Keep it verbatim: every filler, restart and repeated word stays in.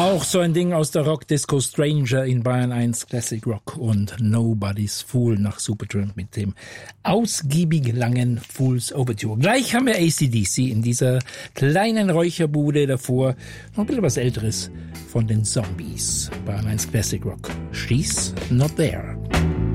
Auch so ein Ding aus der Rock-Disco, Stranger in Bayern eins Classic Rock und Nobody's Fool nach Supertramp mit dem ausgiebig langen Fool's Overture. Gleich haben wir A C D C in dieser kleinen Räucherbude, davor noch ein bisschen was Älteres von den Zombies. Bayern eins Classic Rock. She's Not There.